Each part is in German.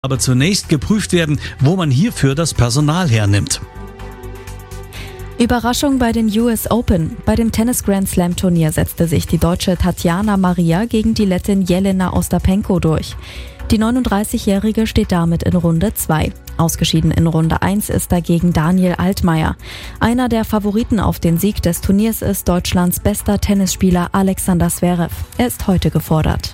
Aber zunächst geprüft werden, wo man hierfür das Personal hernimmt. Überraschung bei den US Open. Bei dem Tennis-Grand-Slam-Turnier setzte sich die Deutsche Tatjana Maria gegen die Lettin Jelena Ostapenko durch. Die 39-Jährige steht damit in Runde 2. Ausgeschieden in Runde 1 ist dagegen Daniel Altmaier. Einer der Favoriten auf den Sieg des Turniers ist Deutschlands bester Tennisspieler Alexander Zverev. Er ist heute gefordert.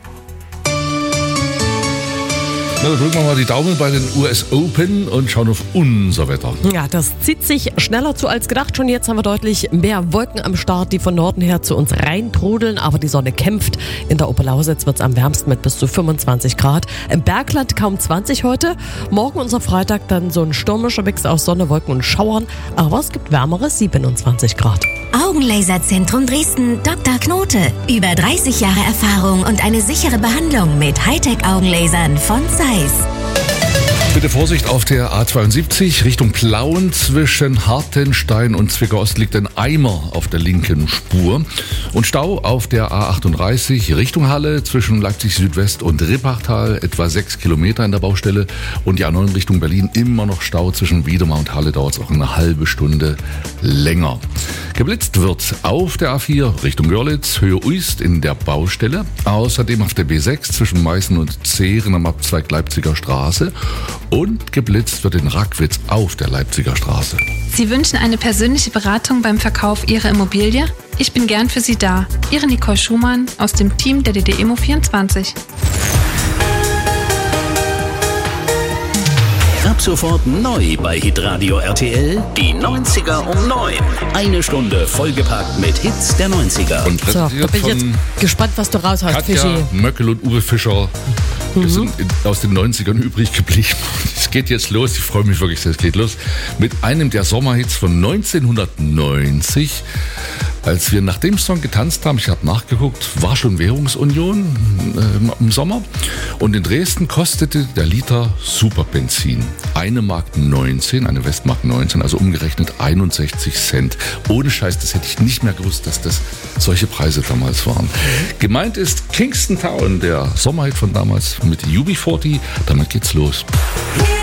Na, dann drücken wir mal die Daumen bei den US Open und schauen auf unser Wetter. Ja, das zieht sich schneller zu als gedacht. Schon jetzt haben wir deutlich mehr Wolken am Start, die von Norden her zu uns reintrudeln. Aber die Sonne kämpft. In der Oberlausitz wird es am wärmsten mit bis zu 25 Grad. Im Bergland kaum 20 heute. Morgen, unser Freitag, dann so ein stürmischer Mix aus Sonne, Wolken und Schauern. Aber es gibt wärmere 27 Grad. Augenlaserzentrum Dresden Dr. Knote. Über 30 Jahre Erfahrung und eine sichere Behandlung mit Hightech-Augenlasern von Zeiss. Bitte Vorsicht auf der A72 Richtung Plauen. Zwischen Hartenstein und Zwickau Ost liegt ein Eimer auf der linken Spur. Und Stau auf der A38 Richtung Halle zwischen Leipzig Südwest und Rippachtal. Etwa 6 Kilometer in der Baustelle. Und die A9 Richtung Berlin immer noch Stau zwischen Wiedemar und Halle. Dauert es auch eine halbe Stunde länger. Geblitzt wird auf der A4 Richtung Görlitz, Höhe Uist in der Baustelle. Außerdem auf der B6 zwischen Meißen und Zehren am Abzweig Leipziger Straße. Und geblitzt wird in Rackwitz auf der Leipziger Straße. Sie wünschen eine persönliche Beratung beim Verkauf Ihrer Immobilie? Ich bin gern für Sie da. Ihre Nicole Schumann aus dem Team der DD Immo 24. Ab sofort neu bei Hitradio RTL, die 90er um 9. Eine Stunde vollgepackt mit Hits der 90er. Und So, da präsentiert bin ich jetzt von gespannt, was du raushaust, Katja Fischi. Möckel und Uwe Fischer. Wir sind aus den 90ern übrig geblieben. Es geht jetzt los, ich freue mich wirklich sehr, es geht los mit einem der Sommerhits von 1990. Als wir nach dem Song getanzt haben, ich habe nachgeguckt, war schon Währungsunion im Sommer. Und in Dresden kostete der Liter Superbenzin 1,19 Mark, eine Westmark 19, also umgerechnet 61 Cent. Ohne Scheiß, das hätte ich nicht mehr gewusst, dass das solche Preise damals waren. Gemeint ist Kingston Town, der Sommerhit von damals mit UB40. Damit geht's los.